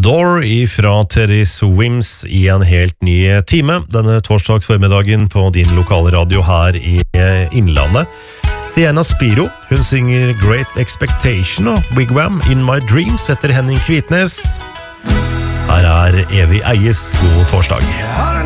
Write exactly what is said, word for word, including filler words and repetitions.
Door fra Teddy Swims i en helt ny time denne torsdags formiddagen på din lokale radio her i Innlandet. Sienna Spiro, hun synger Great Expectation og Wigwam In My Dreams etter Henning Kvitnes. Her er Evig Eies God torsdag.